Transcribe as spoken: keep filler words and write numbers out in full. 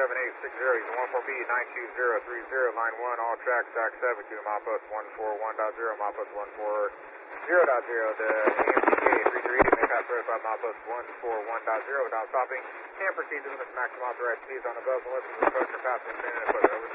seven eight six zero, using one four B nine two zero three zero, line one, all tracks, track seven, to milepost one four one point zero, milepost one four zero point zero, the A M T K three three eight, may pass certified milepost one four one point zero, without stopping, and proceed to limit maximum authorized speeds on the bus, and listen to the approach or passing, and over.